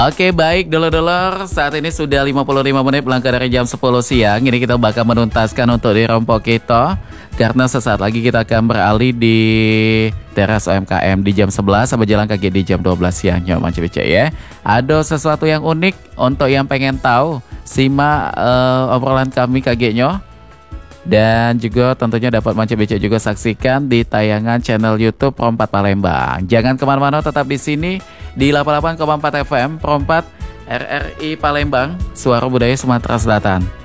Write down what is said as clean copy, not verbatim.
Oke, baik dulur-dulur, saat ini sudah 55 menit melangkah dari jam 10 siang. Ini kita bakal menuntaskan untuk di Rompok kita, karena sesaat lagi kita akan beralih di teras UMKM di jam 11 sampai jalan kaki di jam 12 siang. Nyoba macam ya. Ada sesuatu yang unik untuk yang pengen tahu, simak obrolan kami kagetnya. Dan juga tentunya dapat Manca Becek juga saksikan di tayangan channel YouTube Pro4 Palembang. Jangan kemana-mana, tetap di sini di 88,4 FM Pro4 RRI Palembang, Suara Budaya Sumatera Selatan.